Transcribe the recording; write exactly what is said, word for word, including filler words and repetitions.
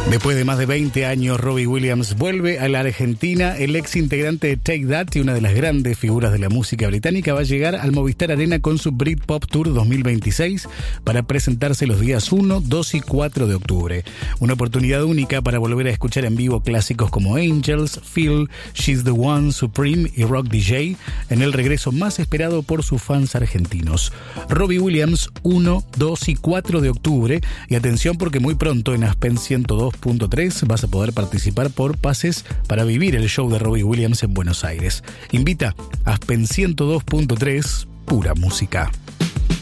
Después de más de veinte años, Robbie Williams vuelve a la Argentina. El ex integrante de Take That y una de las grandes figuras de la música británica va a llegar al Movistar Arena con su Britpop Tour dos mil veintiséis para presentarse los días uno, dos y cuatro de octubre. Una oportunidad única para volver a escuchar en vivo clásicos como Angels, Feel, She's the One, Supreme y Rock D J en el regreso más esperado por sus fans argentinos. Robbie Williams, uno, dos y cuatro de octubre. Y atención porque muy pronto en Aspen ciento dos punto tres vas a poder participar por pases para vivir el show de Robbie Williams en Buenos Aires. Invita a Aspen ciento dos punto tres, pura música.